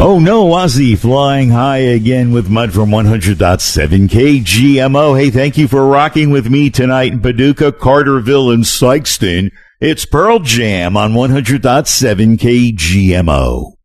Oh no, Ozzy flying high again with Mud from 100.7 KGMO. Hey, thank you for rocking with me tonight in Paducah, Carterville, and Sykeston. It's Pearl Jam on 100.7 KGMO.